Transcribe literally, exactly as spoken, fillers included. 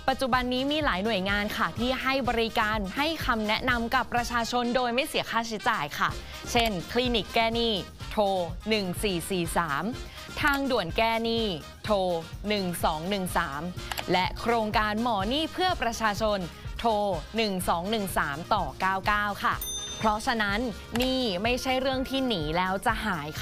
ปัจจุบันนี้มีหลายหน่วยงานค่ะที่ให้บริการให้คำแนะนำกับประชาชนโดยไม่เสียค่าใช้จ่ายค่ะเช่นคลินิกแก้หนี้โทรหนึ่งสี่สี่สามทางด่วนแก้หนี้โทรหนึ่งสองหนึ่งสามและโครงการหมอหนี้เพื่อประชาชนโทรหนึ่งสองหนึ่งสามต่อเก้าเก้าค่ะเพราะฉะนั้นหนี้ไม่ใช่เรื่องที่หนีแล้วจะหาย